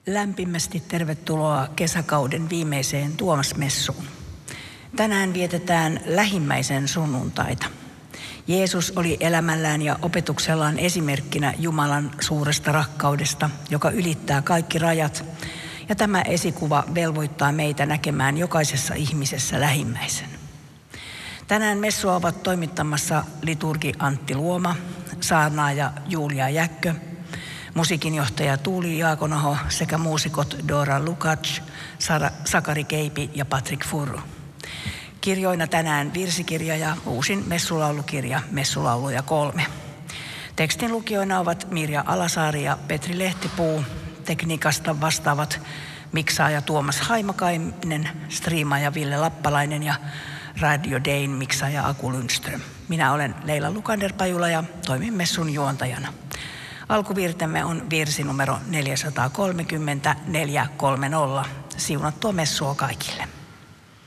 Lämpimästi tervetuloa kesäkauden viimeiseen Tuomasmessuun. Tänään vietetään lähimmäisen sunnuntaita. Jeesus oli elämällään ja opetuksellaan esimerkkinä Jumalan suuresta rakkaudesta, joka ylittää kaikki rajat. Ja tämä esikuva velvoittaa meitä näkemään jokaisessa ihmisessä lähimmäisen. Tänään messua ovat toimittamassa liturgi Antti Luoma, saarnaaja Julia Jäkkö, musiikinjohtaja Tuuli Jaakonaho sekä muusikot Dora Lukacs, Sakari Keipi ja Patrick Furru. Kirjoina tänään virsikirja ja uusin messulaulukirja Messulauluja 3. Tekstin lukijoina ovat Mirja Alasaari ja Petri Lehtipuu. Tekniikasta vastaavat miksaaja Tuomas Haimakainen, striimaaja Ville Lappalainen ja Radio Dayn miksaaja Aku Lundström. Minä olen Leila Lukander-Pajula ja toimin messun juontajana. Alkuvirtemme on virsi numero 430 430. Siunattua messua kaikille.